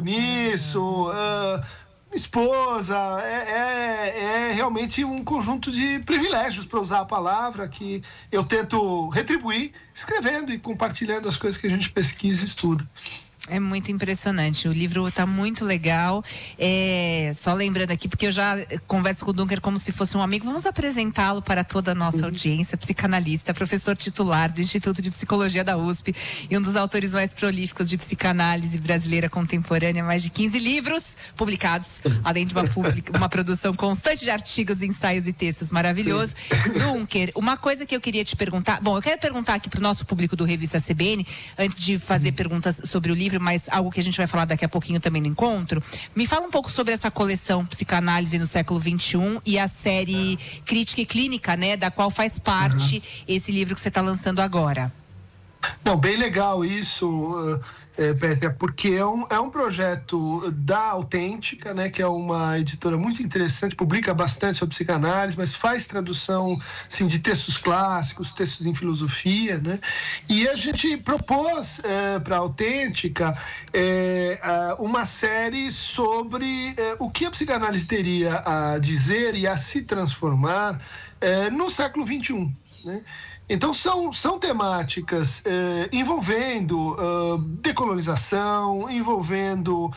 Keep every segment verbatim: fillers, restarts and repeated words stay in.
compromisso, uh, esposa, é, é, é realmente um conjunto de privilégios, para usar a palavra, que eu tento retribuir escrevendo e compartilhando as coisas que a gente pesquisa e estuda. É muito impressionante, o livro está muito legal, é, só lembrando aqui, porque eu já converso com o Dunker como se fosse um amigo, vamos apresentá-lo para toda a nossa audiência, psicanalista, professor titular do Instituto de Psicologia da U S P e um dos autores mais prolíficos de psicanálise brasileira contemporânea, mais de quinze livros publicados, além de uma, publica, uma produção constante de artigos, ensaios e textos maravilhoso. Sim. Dunker, uma coisa que eu queria te perguntar, bom, eu quero perguntar aqui para o nosso público do Revista C B N, antes de fazer perguntas sobre o livro, mas algo que a gente vai falar daqui a pouquinho também no encontro. Me fala um pouco sobre essa coleção Psicanálise no século vinte e um e a série Crítica e Clínica, né, da qual faz parte uhum. esse livro que você está lançando agora. Não, bem legal isso, é, Pétria, porque é um, é um projeto da Autêntica, né, que é uma editora muito interessante, publica bastante sobre psicanálise, mas faz tradução assim, de textos clássicos, textos em filosofia, né, e a gente propôs é, para a Autêntica é, uma série sobre é, o que a psicanálise teria a dizer e a se transformar é, no século vinte e um, né? Então são, são temáticas eh, envolvendo uh, decolonização, envolvendo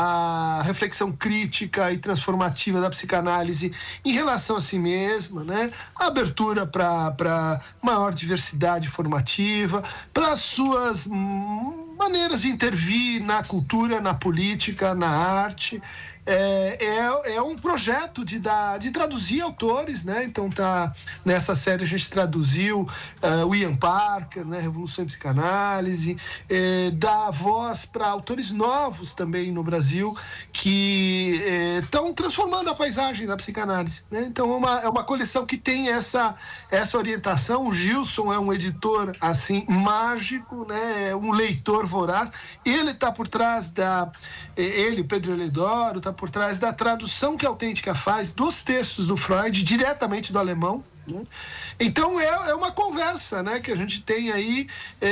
a reflexão crítica e transformativa da psicanálise em relação a si mesma, né? A abertura para maior diversidade formativa, para as suas hum, maneiras de intervir na cultura, na política, na arte. É, é, é um projeto de, dar, de traduzir autores, né? Então tá, nessa série a gente traduziu uh, o Ian Parker, né? Revolução em Psicanálise, é, dá voz para autores novos também no Brasil que estão é, transformando a paisagem da psicanálise, né? Então é uma, é uma coleção que tem essa, essa orientação. O Gilson é um editor assim mágico, né? É um leitor voraz. Ele está por trás da... Ele, o Pedro Eledoro, está por trás da tradução que a Autêntica faz dos textos do Freud, diretamente do alemão, né? Então é, é uma conversa, né, que a gente tem aí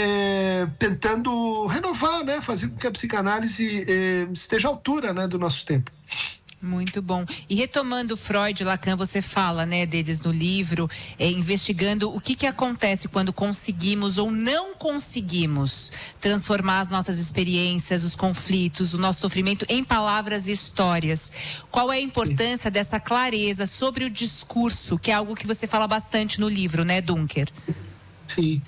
é, tentando renovar, né, fazer com que a psicanálise é, esteja à altura, né, do nosso tempo. Muito bom. E retomando Freud e Lacan, você fala, né, deles no livro, é, investigando o que que acontece quando conseguimos ou não conseguimos transformar as nossas experiências, os conflitos, o nosso sofrimento em palavras e histórias. Qual é a importância Sim. dessa clareza sobre o discurso, que é algo que você fala bastante no livro, né, Dunker? Sim.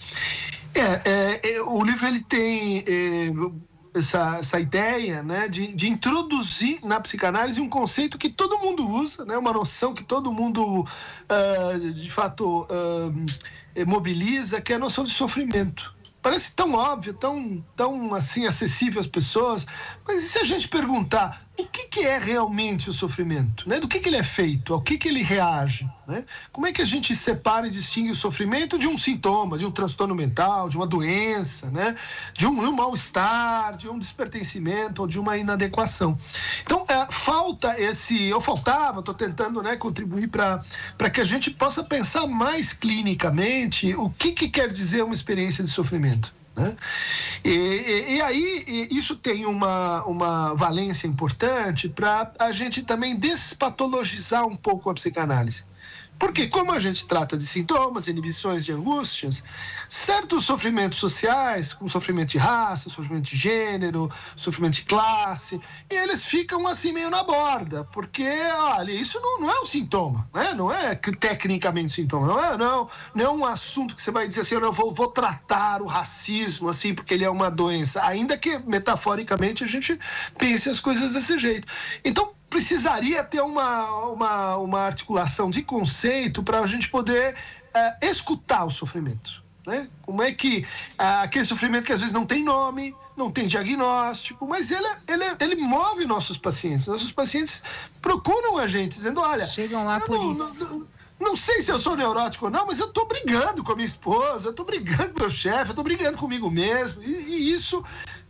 É, é, é o livro ele tem... É, Essa, essa ideia, né, de, de introduzir na psicanálise um conceito que todo mundo usa, né, uma noção que todo mundo, uh, de fato, uh, mobiliza, que é a noção de sofrimento. Parece tão óbvio, tão, tão assim, acessível às pessoas, mas e se a gente perguntar o que, que é realmente o sofrimento, né? Do que, que ele é feito, ao que, que ele reage, né? Como é que a gente separa e distingue o sofrimento de um sintoma, de um transtorno mental, de uma doença, né? De um, um mal-estar, de um despertencimento ou de uma inadequação. Então, é, falta esse... Eu faltava, estou tentando, né, contribuir para para que a gente possa pensar mais clinicamente o que, que quer dizer uma experiência de sofrimento. Né? E, e, e aí e isso tem uma, uma valência importante para a gente também despatologizar um pouco a psicanálise. Porque como a gente trata de sintomas, inibições de angústias, certos sofrimentos sociais, como sofrimento de raça, sofrimento de gênero, sofrimento de classe, e eles ficam assim meio na borda, porque, olha, isso não, não é um sintoma, né? Não é tecnicamente sintoma, não é, não, não é um assunto que você vai dizer assim, eu vou, vou tratar o racismo, assim, porque ele é uma doença, ainda que metaforicamente a gente pense as coisas desse jeito. Então, precisaria ter uma, uma, uma articulação de conceito para a gente poder uh, escutar o sofrimento, né? Como é que uh, aquele sofrimento que às vezes não tem nome, não tem diagnóstico, mas ele, ele, ele move nossos pacientes. Nossos pacientes procuram a gente dizendo, olha... Chegam lá por não, isso. Não, não, não sei se eu sou neurótico ou não, mas eu estou brigando com a minha esposa, eu estou brigando com o meu chefe, eu estou brigando comigo mesmo, e, e isso...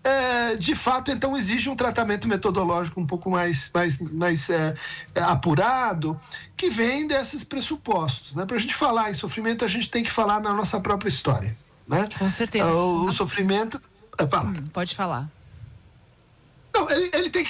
É, de fato, então exige um tratamento metodológico um pouco mais, mais, mais é, é, apurado, que vem desses pressupostos, né? Para a gente falar em sofrimento, a gente tem que falar na nossa própria história, né? Com certeza. O, o sofrimento... É, hum, pode falar. Não, ele, ele tem que